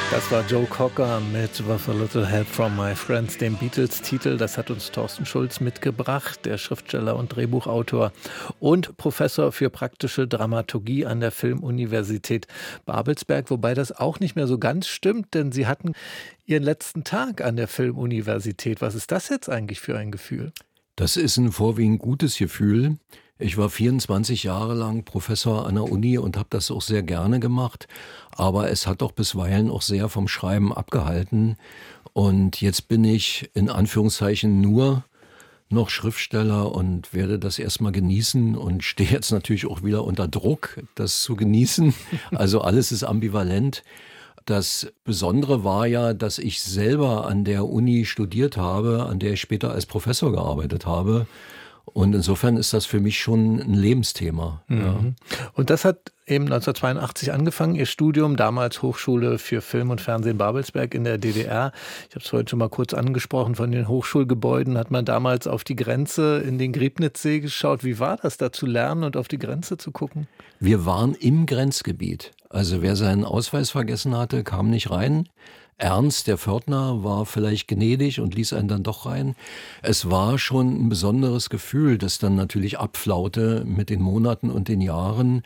Das war Joe Cocker mit With a Little Help from My Friends, dem Beatles-Titel. Das hat uns Thorsten Schulz mitgebracht, der Schriftsteller und Drehbuchautor und Professor für praktische Dramaturgie an der Filmuniversität Babelsberg. Wobei das auch nicht mehr so ganz stimmt, denn Sie hatten Ihren letzten Tag an der Filmuniversität. Was ist das jetzt eigentlich für ein Gefühl? Das ist ein vorwiegend gutes Gefühl. Ich war 24 Jahre lang Professor an der Uni und habe das auch sehr gerne gemacht. Aber es hat doch bisweilen auch sehr vom Schreiben abgehalten. Und jetzt bin ich in Anführungszeichen nur noch Schriftsteller und werde das erstmal genießen und stehe jetzt natürlich auch wieder unter Druck, das zu genießen. Also alles ist ambivalent. Das Besondere war ja, dass ich selber an der Uni studiert habe, an der ich später als Professor gearbeitet habe. Und insofern ist das für mich schon ein Lebensthema. Mhm. Ja. Und das hat eben 1982 angefangen, Ihr Studium, damals Hochschule für Film und Fernsehen Babelsberg in der DDR. Ich habe es vorhin schon mal kurz angesprochen, von den Hochschulgebäuden hat man damals auf die Grenze in den Griebnitzsee geschaut. Wie war das, da zu lernen und auf die Grenze zu gucken? Wir waren im Grenzgebiet. Also wer seinen Ausweis vergessen hatte, kam nicht rein. Ernst, der Pförtner, war vielleicht gnädig und ließ einen dann doch rein. Es war schon ein besonderes Gefühl, das dann natürlich abflaute mit den Monaten und den Jahren.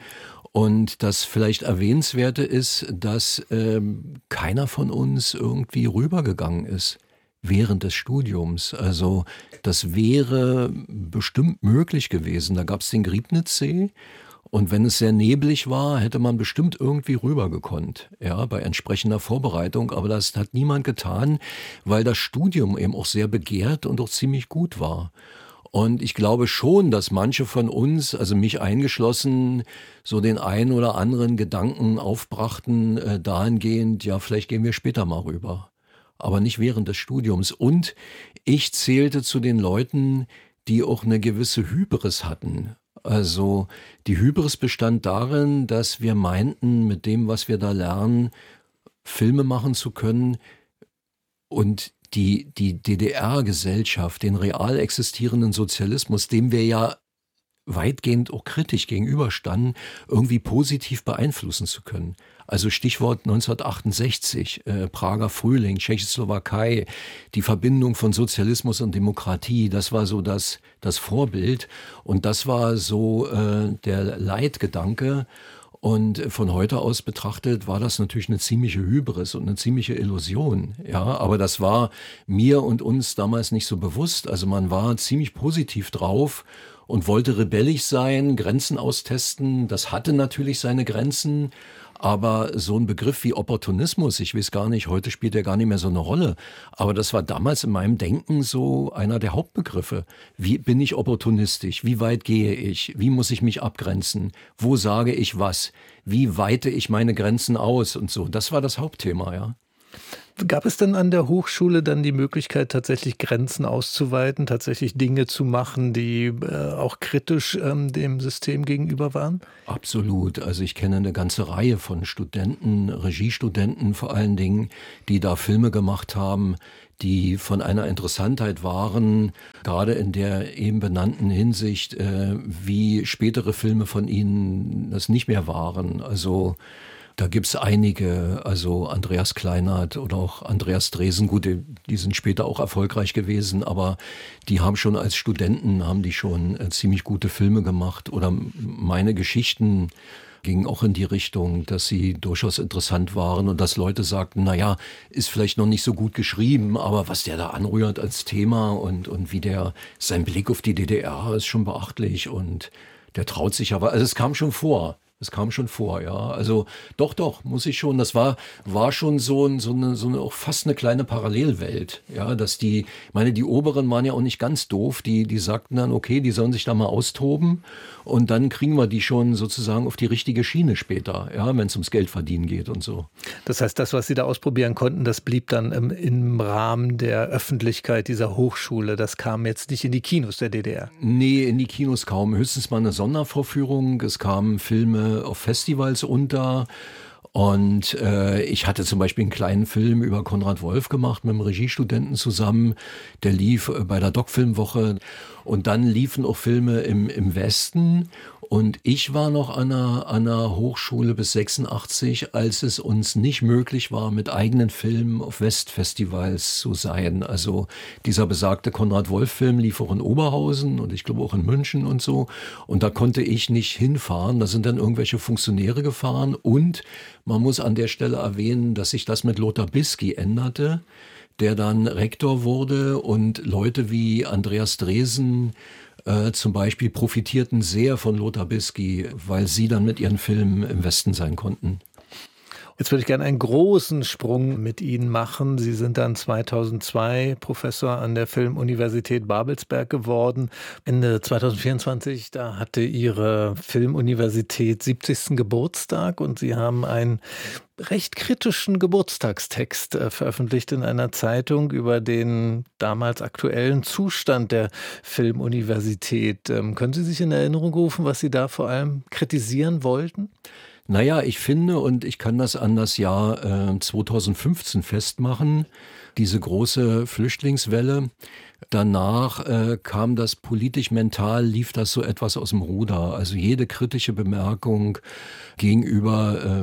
Und das vielleicht Erwähnenswerte ist, dass keiner von uns irgendwie rübergegangen ist während des Studiums. Also das wäre bestimmt möglich gewesen. Da gab es den Griebnitzsee. Und wenn es sehr neblig war, hätte man bestimmt irgendwie rübergekonnt, ja, bei entsprechender Vorbereitung. Aber das hat niemand getan, weil das Studium eben auch sehr begehrt und auch ziemlich gut war. Und ich glaube schon, dass manche von uns, also mich eingeschlossen, so den einen oder anderen Gedanken aufbrachten, dahingehend, ja, vielleicht gehen wir später mal rüber. Aber nicht während des Studiums. Und ich zählte zu den Leuten, die auch eine gewisse Hybris hatten. Also die Hybris bestand darin, dass wir meinten, mit dem, was wir da lernen, Filme machen zu können und die DDR-Gesellschaft, den real existierenden Sozialismus, dem wir ja weitgehend auch kritisch gegenüberstanden, irgendwie positiv beeinflussen zu können. Also Stichwort 1968, Prager Frühling, Tschechoslowakei, die Verbindung von Sozialismus und Demokratie, das war so das Vorbild und das war so der Leitgedanke. Und von heute aus betrachtet war das natürlich eine ziemliche Hybris und eine ziemliche Illusion. Ja, aber das war mir und uns damals nicht so bewusst. Also man war ziemlich positiv drauf und wollte rebellisch sein, Grenzen austesten. Das hatte natürlich seine Grenzen. Aber so ein Begriff wie Opportunismus, ich weiß gar nicht, heute spielt der gar nicht mehr so eine Rolle. Aber das war damals in meinem Denken so einer der Hauptbegriffe. Wie bin ich opportunistisch? Wie weit gehe ich? Wie muss ich mich abgrenzen? Wo sage ich was? Wie weite ich meine Grenzen aus? Und so, das war das Hauptthema, ja. Gab es denn an der Hochschule dann die Möglichkeit, tatsächlich Grenzen auszuweiten, tatsächlich Dinge zu machen, die auch kritisch dem System gegenüber waren? Absolut. Also ich kenne eine ganze Reihe von Studenten, Regiestudenten vor allen Dingen, die da Filme gemacht haben, die von einer Interessantheit waren, gerade in der eben benannten Hinsicht, wie spätere Filme von ihnen das nicht mehr waren. Also da gibt's einige, also Andreas Kleinert oder auch Andreas Dresen, gut, die sind später auch erfolgreich gewesen, aber die haben schon als Studenten, haben die schon ziemlich gute Filme gemacht oder meine Geschichten gingen auch in die Richtung, dass sie durchaus interessant waren und dass Leute sagten, naja, ist vielleicht noch nicht so gut geschrieben, aber was der da anrührt als Thema und wie der, sein Blick auf die DDR ist schon beachtlich und der traut sich aber, also es kam schon vor. Es kam schon vor, ja. Also doch, muss ich schon. Das war schon so eine auch fast eine kleine Parallelwelt, ja. Dass die Oberen waren ja auch nicht ganz doof. Die sagten dann, okay, die sollen sich da mal austoben und dann kriegen wir die schon sozusagen auf die richtige Schiene später, ja, wenn es ums Geldverdienen geht und so. Das heißt, das, was Sie da ausprobieren konnten, das blieb dann im Rahmen der Öffentlichkeit dieser Hochschule. Das kam jetzt nicht in die Kinos der DDR. Nee, in die Kinos kaum. Höchstens mal eine Sondervorführung. Es kamen Filme auf Festivals unter und ich hatte zum Beispiel einen kleinen Film über Konrad Wolf gemacht mit einem Regiestudenten zusammen, der lief bei der Doc-Filmwoche und dann liefen auch Filme im Westen Und ich war noch an einer Hochschule bis 86, als es uns nicht möglich war, mit eigenen Filmen auf Westfestivals zu sein. Also dieser besagte Konrad-Wolf-Film lief auch in Oberhausen und ich glaube auch in München und so. Und da konnte ich nicht hinfahren. Da sind dann irgendwelche Funktionäre gefahren. Und man muss an der Stelle erwähnen, dass sich das mit Lothar Bisky änderte, der dann Rektor wurde, und Leute wie Andreas Dresen zum Beispiel profitierten sehr von Lothar Bisky, weil sie dann mit ihren Filmen im Westen sein konnten. Jetzt würde ich gerne einen großen Sprung mit Ihnen machen. Sie sind dann 2002 Professor an der Filmuniversität Babelsberg geworden. Ende 2024, da hatte Ihre Filmuniversität 70. Geburtstag und Sie haben einen recht kritischen Geburtstagstext veröffentlicht in einer Zeitung über den damals aktuellen Zustand der Filmuniversität. Können Sie sich in Erinnerung rufen, was Sie da vor allem kritisieren wollten? Naja, ich finde, und ich kann das an das Jahr 2015 festmachen, diese große Flüchtlingswelle. Danach kam das politisch-mental, lief das so etwas aus dem Ruder. Also jede kritische Bemerkung gegenüber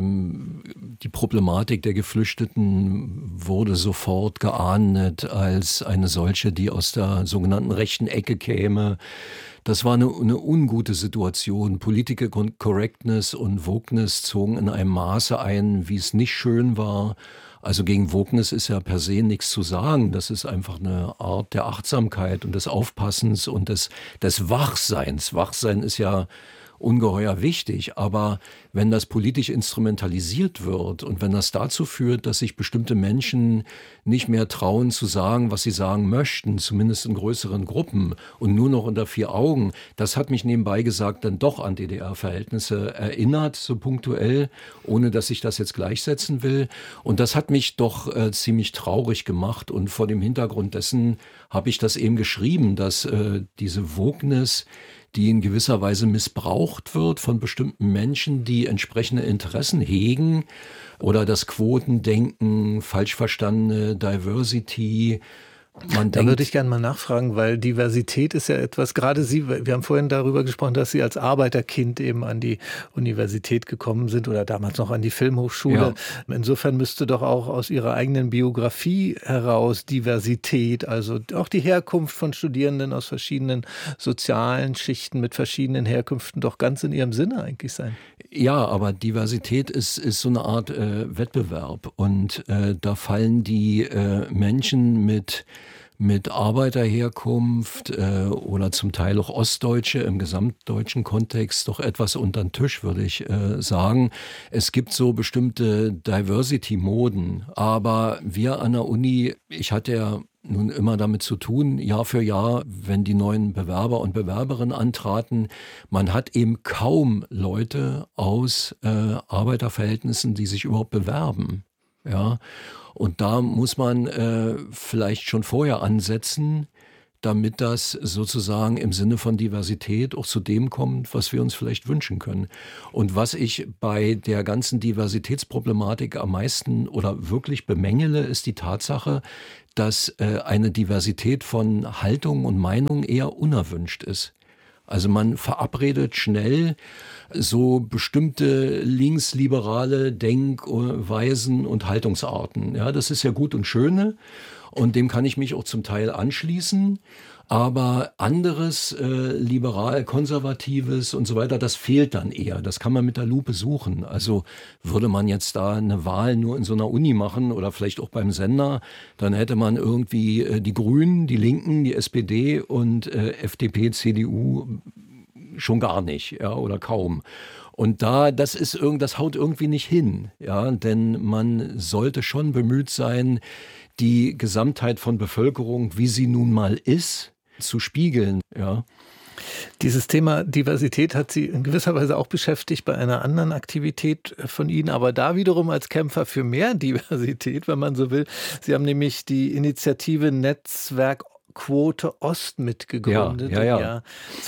die Problematik der Geflüchteten wurde sofort geahndet als eine solche, die aus der sogenannten rechten Ecke käme. Das war eine ungute Situation. Political Correctness und Wokeness zogen in einem Maße ein, wie es nicht schön war. Also gegen Wokeness ist ja per se nichts zu sagen. Das ist einfach eine Art der Achtsamkeit und des Aufpassens und des Wachseins. Wachsein ist ja ungeheuer wichtig, aber wenn das politisch instrumentalisiert wird und wenn das dazu führt, dass sich bestimmte Menschen nicht mehr trauen zu sagen, was sie sagen möchten, zumindest in größeren Gruppen und nur noch unter vier Augen, das hat mich nebenbei gesagt dann doch an DDR-Verhältnisse erinnert, so punktuell, ohne dass ich das jetzt gleichsetzen will. Und das hat mich doch ziemlich traurig gemacht, und vor dem Hintergrund dessen habe ich das eben geschrieben, dass diese Wokeness, die in gewisser Weise missbraucht wird von bestimmten Menschen, die entsprechende Interessen hegen, oder das Quotendenken, falsch verstandene Diversity. Da würde ich gerne mal nachfragen, weil Diversität ist ja etwas, gerade Sie, wir haben vorhin darüber gesprochen, dass Sie als Arbeiterkind eben an die Universität gekommen sind oder damals noch an die Filmhochschule. Ja. Insofern müsste doch auch aus Ihrer eigenen Biografie heraus Diversität, also auch die Herkunft von Studierenden aus verschiedenen sozialen Schichten mit verschiedenen Herkünften doch ganz in Ihrem Sinne eigentlich sein. Ja, aber Diversität ist so eine Art Wettbewerb, und da fallen die Menschen mit Arbeiterherkunft oder zum Teil auch Ostdeutsche im gesamtdeutschen Kontext doch etwas unter den Tisch, würde ich sagen. Es gibt so bestimmte Diversity-Moden, aber wir an der Uni, ich hatte ja nun immer damit zu tun, Jahr für Jahr, wenn die neuen Bewerber und Bewerberinnen antraten, man hat eben kaum Leute aus Arbeiterverhältnissen, die sich überhaupt bewerben. Ja, und da muss man vielleicht schon vorher ansetzen, damit das sozusagen im Sinne von Diversität auch zu dem kommt, was wir uns vielleicht wünschen können. Und was ich bei der ganzen Diversitätsproblematik am meisten oder wirklich bemängele, ist die Tatsache, dass eine Diversität von Haltung und Meinung eher unerwünscht ist. Also man verabredet schnell so bestimmte linksliberale Denkweisen und Haltungsarten. Ja, das ist ja gut und schön, und dem kann ich mich auch zum Teil anschließen. Aber anderes, liberal-konservatives und so weiter, das fehlt dann eher. Das kann man mit der Lupe suchen. Also würde man jetzt da eine Wahl nur in so einer Uni machen oder vielleicht auch beim Sender, dann hätte man irgendwie die Grünen, die Linken, die SPD und FDP, CDU schon gar nicht, ja, oder kaum. Und das haut irgendwie nicht hin, ja, denn man sollte schon bemüht sein, die Gesamtheit von Bevölkerung, wie sie nun mal ist, zu spiegeln, ja. Dieses Thema Diversität hat Sie in gewisser Weise auch beschäftigt bei einer anderen Aktivität von Ihnen, aber da wiederum als Kämpfer für mehr Diversität, wenn man so will. Sie haben nämlich die Initiative Netzwerk Quote Ost mitgegründet im Jahr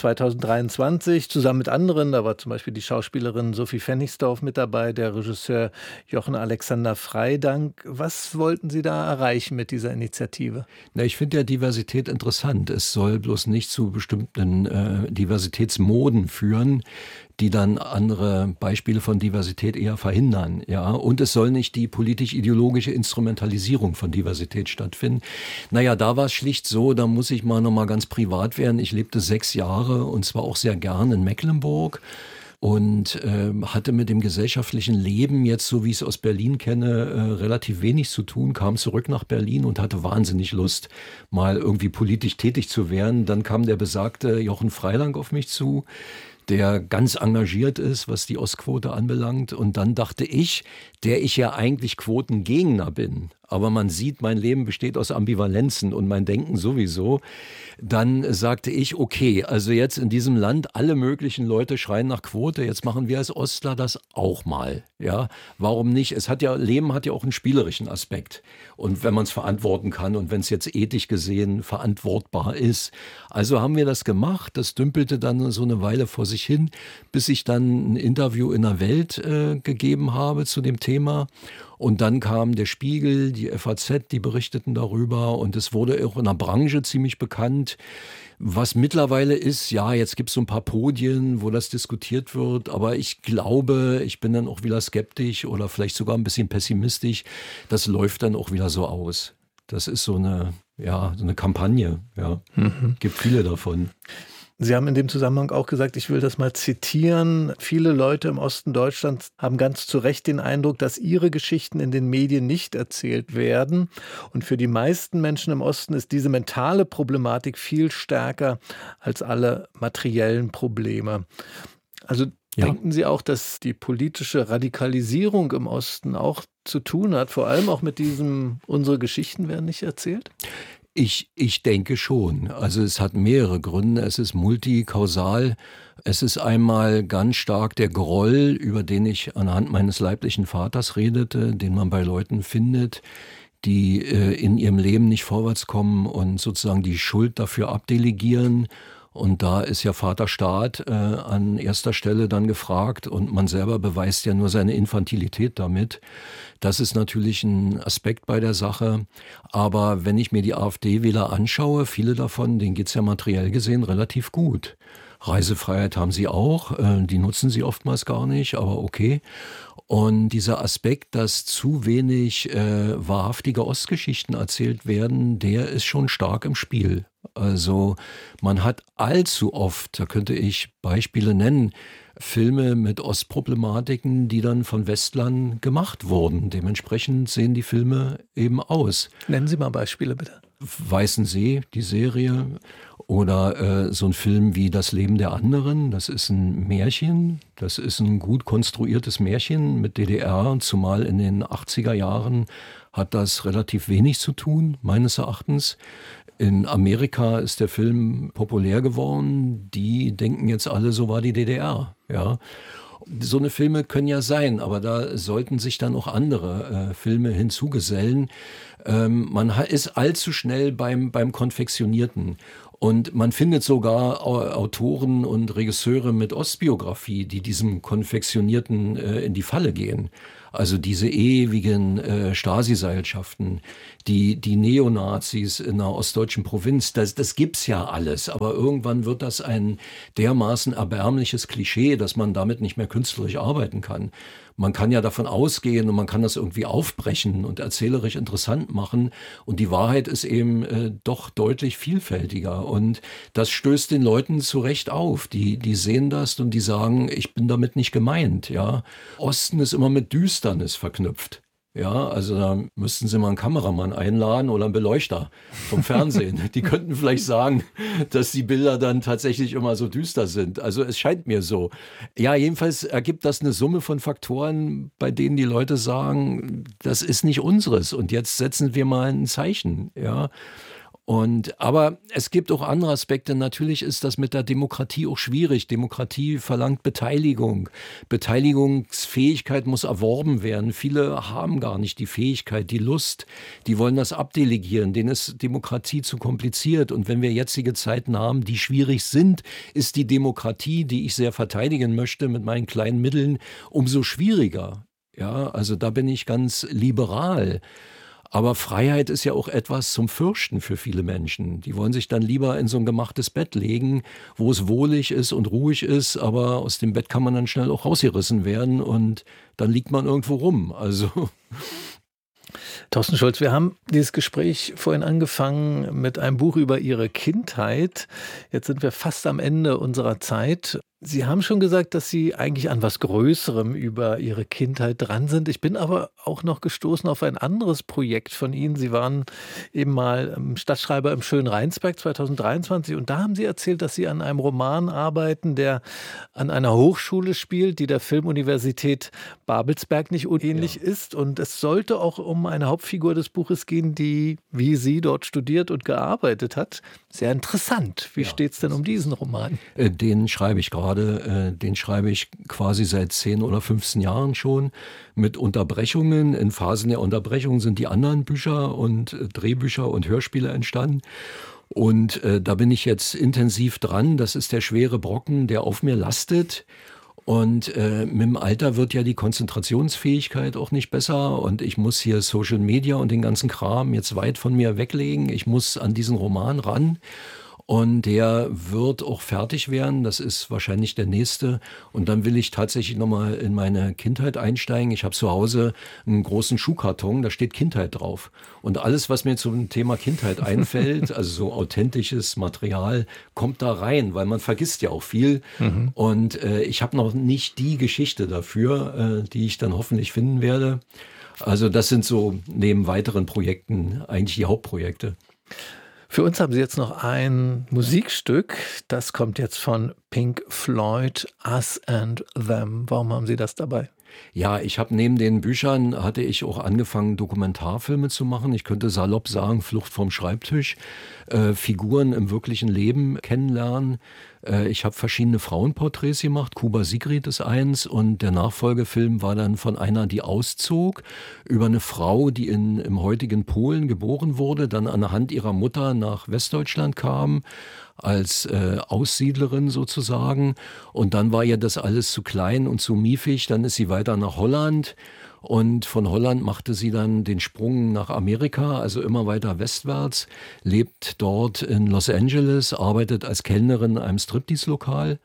2023, zusammen mit anderen. Da war zum Beispiel die Schauspielerin Sophie Pfennigsdorf mit dabei, der Regisseur Jochen Alexander Freidank. Was wollten Sie da erreichen mit dieser Initiative? Na, ich finde ja Diversität interessant. Es soll bloß nicht zu bestimmten Diversitätsmoden führen, die dann andere Beispiele von Diversität eher verhindern. Ja? Und es soll nicht die politisch-ideologische Instrumentalisierung von Diversität stattfinden. Naja, da war es schlicht so, da muss ich mal nochmal ganz privat werden. Ich lebte 6 Jahre und zwar auch sehr gern in Mecklenburg. Und hatte mit dem gesellschaftlichen Leben jetzt, so wie ich es aus Berlin kenne, relativ wenig zu tun, kam zurück nach Berlin und hatte wahnsinnig Lust, mal irgendwie politisch tätig zu werden. Dann kam der besagte Jochen Freilang auf mich zu, der ganz engagiert ist, was die Ostquote anbelangt. Und dann dachte ich, der ich ja eigentlich Quotengegner bin, aber man sieht, mein Leben besteht aus Ambivalenzen und mein Denken sowieso, dann sagte ich, okay, also jetzt in diesem Land alle möglichen Leute schreien nach Quote, jetzt machen wir als Ostler das auch mal. Ja, warum nicht? Leben hat ja auch einen spielerischen Aspekt. Und wenn man es verantworten kann und wenn es jetzt ethisch gesehen verantwortbar ist. Also haben wir das gemacht, das dümpelte dann so eine Weile vor sich hin, bis ich dann ein Interview in der Welt gegeben habe zu dem Thema. Und dann kam der Spiegel, die FAZ, die berichteten darüber und es wurde auch in der Branche ziemlich bekannt. Was mittlerweile ist, ja, jetzt gibt es so ein paar Podien, wo das diskutiert wird, aber ich glaube, ich bin dann auch wieder skeptisch oder vielleicht sogar ein bisschen pessimistisch. Das läuft dann auch wieder so aus. Das ist so eine Kampagne, ja. Gibt viele davon. Sie haben in dem Zusammenhang auch gesagt, ich will das mal zitieren, viele Leute im Osten Deutschlands haben ganz zu Recht den Eindruck, dass ihre Geschichten in den Medien nicht erzählt werden. Und für die meisten Menschen im Osten ist diese mentale Problematik viel stärker als alle materiellen Probleme. Also denken Sie auch, dass die politische Radikalisierung im Osten auch zu tun hat, vor allem auch mit diesem, unsere Geschichten werden nicht erzählt? Ich denke schon. Also es hat mehrere Gründe. Es ist multikausal. Es ist einmal ganz stark der Groll, über den ich anhand meines leiblichen Vaters redete, den man bei Leuten findet, die in ihrem Leben nicht vorwärts kommen und sozusagen die Schuld dafür abdelegieren. Und da ist ja Vaterstaat an erster Stelle dann gefragt und man selber beweist ja nur seine Infantilität damit. Das ist natürlich ein Aspekt bei der Sache. Aber wenn ich mir die AfD-Wähler anschaue, viele davon, denen geht's ja materiell gesehen relativ gut. Reisefreiheit haben sie auch, die nutzen sie oftmals gar nicht, aber okay. Und dieser Aspekt, dass zu wenig wahrhaftige Ostgeschichten erzählt werden, der ist schon stark im Spiel. Also man hat allzu oft, da könnte ich Beispiele nennen, Filme mit Ostproblematiken, die dann von Westlern gemacht wurden. Dementsprechend sehen die Filme eben aus. Nennen Sie mal Beispiele bitte. Weißensee, die Serie, oder so ein Film wie Das Leben der anderen. Das ist ein Märchen, das ist ein gut konstruiertes Märchen mit DDR, zumal in den 80er Jahren hat das relativ wenig zu tun, meines Erachtens. In Amerika ist der Film populär geworden. Die denken jetzt alle, so war die DDR. Ja. So eine Filme können ja sein, aber da sollten sich dann auch andere Filme hinzugesellen. Man ist allzu schnell beim Konfektionierten. Und man findet sogar Autoren und Regisseure mit Ostbiografie, die diesem Konfektionierten in die Falle gehen. Also diese ewigen Stasi-Seilschaften, die Neonazis in einer ostdeutschen Provinz, das gibt's ja alles. Aber irgendwann wird das ein dermaßen erbärmliches Klischee, dass man damit nicht mehr künstlerisch arbeiten kann. Man kann ja davon ausgehen und man kann das irgendwie aufbrechen und erzählerisch interessant machen. Und die Wahrheit ist eben doch deutlich vielfältiger. Und das stößt den Leuten zu Recht auf. Die sehen das und die sagen, ich bin damit nicht gemeint. Ja, Osten ist immer mit Düsternis verknüpft. Ja, also da müssten Sie mal einen Kameramann einladen oder einen Beleuchter vom Fernsehen. Die könnten vielleicht sagen, dass die Bilder dann tatsächlich immer so düster sind. Also es scheint mir so. Ja, jedenfalls ergibt das eine Summe von Faktoren, bei denen die Leute sagen, das ist nicht unseres und jetzt setzen wir mal ein Zeichen. Ja. Aber es gibt auch andere Aspekte. Natürlich ist das mit der Demokratie auch schwierig. Demokratie verlangt Beteiligung. Beteiligungsfähigkeit muss erworben werden. Viele haben gar nicht die Fähigkeit, die Lust. Die wollen das abdelegieren. Denen ist Demokratie zu kompliziert. Und wenn wir jetzige Zeiten haben, die schwierig sind, ist die Demokratie, die ich sehr verteidigen möchte mit meinen kleinen Mitteln, umso schwieriger. Ja, also da bin ich ganz liberal. Aber Freiheit ist ja auch etwas zum Fürchten für viele Menschen. Die wollen sich dann lieber in so ein gemachtes Bett legen, wo es wohlig ist und ruhig ist, aber aus dem Bett kann man dann schnell auch rausgerissen werden und dann liegt man irgendwo rum. Also Thorsten Schulz, wir haben dieses Gespräch vorhin angefangen mit einem Buch über Ihre Kindheit. Jetzt sind wir fast am Ende unserer Zeit. Sie haben schon gesagt, dass Sie eigentlich an was Größerem über Ihre Kindheit dran sind. Ich bin aber auch noch gestoßen auf ein anderes Projekt von Ihnen. Sie waren eben mal Stadtschreiber im schönen Rheinsberg 2023 und da haben Sie erzählt, dass Sie an einem Roman arbeiten, der an einer Hochschule spielt, die der Filmuniversität Babelsberg nicht unähnlich ist. Und es sollte auch um eine Hauptfigur des Buches gehen, die wie Sie dort studiert und gearbeitet hat. Sehr interessant. Wie steht es denn um diesen Roman? Den schreibe ich gerade. Den schreibe ich quasi seit 10 oder 15 Jahren schon mit Unterbrechungen. In Phasen der Unterbrechung sind die anderen Bücher und Drehbücher und Hörspiele entstanden. Und da bin ich jetzt intensiv dran. Das ist der schwere Brocken, der auf mir lastet. Und mit dem Alter wird ja die Konzentrationsfähigkeit auch nicht besser. Und ich muss hier Social Media und den ganzen Kram jetzt weit von mir weglegen. Ich muss an diesen Roman ran. Und der wird auch fertig werden. Das ist wahrscheinlich der nächste. Und dann will ich tatsächlich nochmal in meine Kindheit einsteigen. Ich habe zu Hause einen großen Schuhkarton, da steht Kindheit drauf. Und alles, was mir zum Thema Kindheit einfällt, also so authentisches Material, kommt da rein, weil man vergisst ja auch viel. Und ich habe noch nicht die Geschichte dafür, die ich dann hoffentlich finden werde. Also das sind so neben weiteren Projekten eigentlich die Hauptprojekte. Für uns haben Sie jetzt noch ein Musikstück, das kommt jetzt von Pink Floyd, Us and Them. Warum haben Sie das dabei? Ja, ich habe neben den Büchern, hatte ich auch angefangen, Dokumentarfilme zu machen. Ich könnte salopp sagen, Flucht vom Schreibtisch, Figuren im wirklichen Leben kennenlernen. Ich habe verschiedene Frauenporträts gemacht, Kuba Sigrid ist eins und der Nachfolgefilm war dann von einer, die auszog, über eine Frau, die im heutigen Polen geboren wurde, dann an der Hand ihrer Mutter nach Westdeutschland kam, als Aussiedlerin sozusagen. Und dann war ihr das alles zu klein und zu miefig. Dann ist sie weiter nach Holland und von Holland machte sie dann den Sprung nach Amerika, also immer weiter westwärts, lebt dort in Los Angeles, arbeitet als Kellnerin in einem Striptease-Lokal.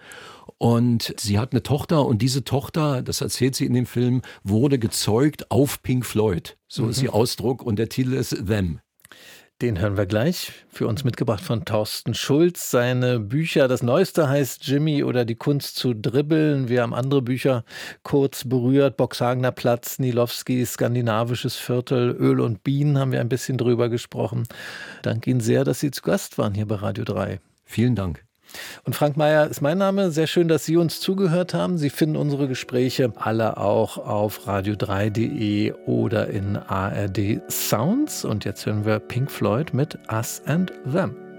Und sie hat eine Tochter und diese Tochter, das erzählt sie in dem Film, wurde gezeugt auf Pink Floyd. So ist ihr Ausdruck und der Titel ist Them. Den hören wir gleich. Für uns mitgebracht von Thorsten Schulz. Seine Bücher, das neueste heißt Jimmy oder die Kunst zu dribbeln. Wir haben andere Bücher kurz berührt. Boxhagener Platz, Nilowski, Skandinavisches Viertel, Öl und Bienen haben wir ein bisschen drüber gesprochen. Danke Ihnen sehr, dass Sie zu Gast waren hier bei Radio 3. Vielen Dank. Und Frank Meyer ist mein Name. Sehr schön, dass Sie uns zugehört haben. Sie finden unsere Gespräche alle auch auf radio3.de oder in ARD Sounds. Und jetzt hören wir Pink Floyd mit Us and Them.